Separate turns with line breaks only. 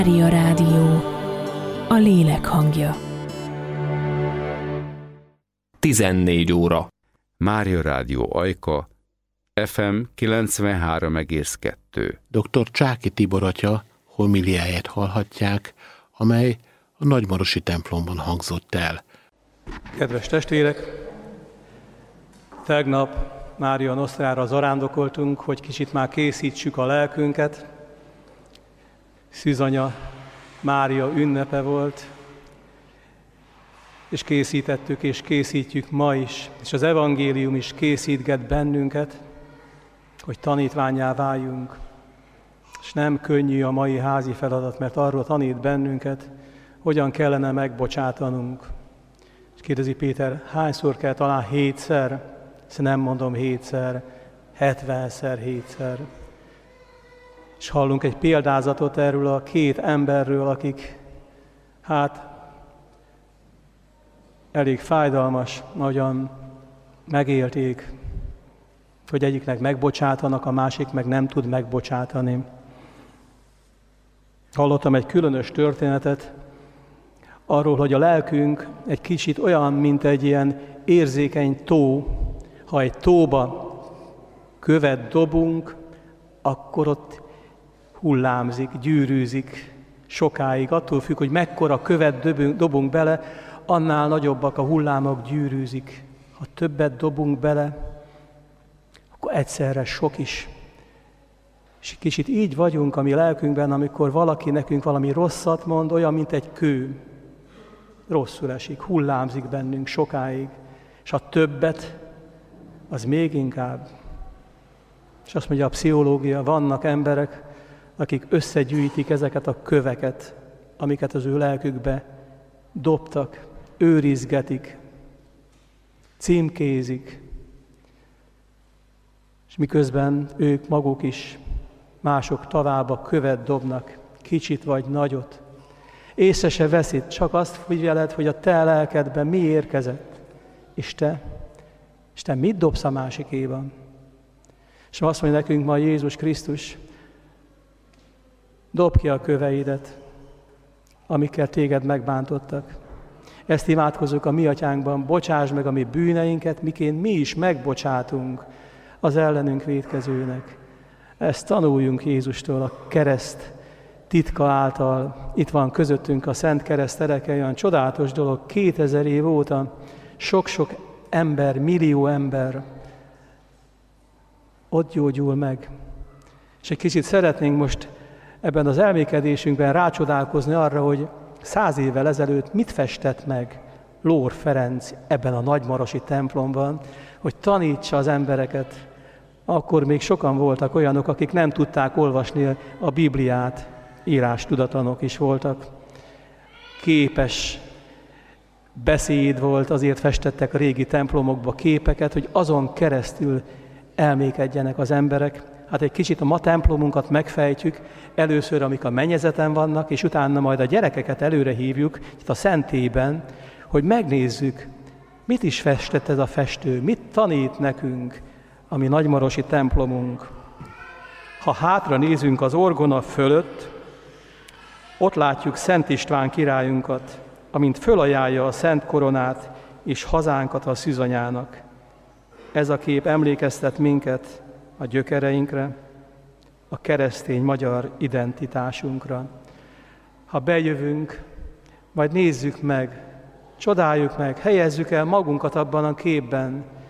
Mária Rádió, a lélek hangja.
14 óra.
Mária Rádió Ajka, FM 93,2.
Dr. Csáky Tibor atya homiliáját hallhatják, amely a Nagymarosi templomban hangzott el.
Kedves testvérek, tegnap Mária Nosztrára zarándokoltunk, hogy kicsit már készítsük a lelkünket. Szűzanya Mária ünnepe volt, és készítettük és készítjük ma is, és az evangélium is készítget bennünket, hogy tanítvánnyá váljunk. És nem könnyű a mai házi feladat, mert arról tanít bennünket, hogyan kellene megbocsátanunk. És kérdezi Péter, hányszor kell? Talán 7-szer? Ezt nem mondom 7-szer, 70-szer, 7-szer. És hallunk egy példázatot erről a két emberről, akik elég fájdalmas, nagyon megélték, hogy egyiknek megbocsátanak, a másik meg nem tud megbocsátani. Hallottam egy különös történetet arról, hogy a lelkünk egy kicsit olyan, mint egy ilyen érzékeny tó. Ha egy tóba követ dobunk, akkor ott hullámzik, gyűrűzik sokáig. Attól függ, hogy mekkora követ dobunk bele, annál nagyobbak a hullámok, gyűrűzik. Ha többet dobunk bele, akkor egyszerre sok is. És kicsit így vagyunk a mi lelkünkben, amikor valaki nekünk valami rosszat mond, olyan, mint egy kő. Rosszul esik, hullámzik bennünk sokáig. És a többet, az még inkább. És azt mondja a pszichológia, vannak emberek, akik összegyűjtik ezeket a köveket, amiket az ő lelkükbe dobtak, őrizgetik, címkézik, és miközben ők maguk is mások tavába követ dobnak, kicsit vagy nagyot. Észre se veszed, csak azt figyeled, hogy a te lelkedben mi érkezett, és te mit dobsz a másikéban. És azt mondja nekünk ma Jézus Krisztus, dobd ki a köveidet, amikkel téged megbántottak. Ezt imádkozunk a mi atyánkban, bocsáss meg a mi bűneinket, miként mi is megbocsátunk az ellenünk vétkezőnek. Ezt tanuljunk Jézustól a kereszt titka által. Itt van közöttünk a Szent Kereszt ereke, olyan csodálatos dolog, 2000 év óta sok-sok ember, millió ember ott gyógyul meg. És egy kicsit szeretnénk most ebben az elmékedésünkben rácsodálkozni arra, hogy 100 évvel ezelőtt mit festett meg Lór Ferenc ebben a nagymarosi templomban, hogy tanítsa az embereket. Akkor még sokan voltak olyanok, akik nem tudták olvasni a Bibliát, írástudatlanok is voltak. Képes beszéd volt, azért festettek a régi templomokba képeket, hogy azon keresztül elmékedjenek az emberek. Hát egy kicsit a ma templomunkat megfejtjük, először, amik a mennyezeten vannak, és utána majd a gyerekeket előre hívjuk, itt a szentélyben, hogy megnézzük, mit is festett ez a festő, mit tanít nekünk a mi nagymarosi templomunk. Ha hátra nézünk az orgona fölött, ott látjuk Szent István királyunkat, amint fölajánlja a szent koronát és hazánkat a szűzanyának. Ez a kép emlékeztet minket a gyökereinkre, a keresztény magyar identitásunkra. Ha bejövünk, majd nézzük meg, csodáljuk meg, helyezzük el magunkat abban a képben,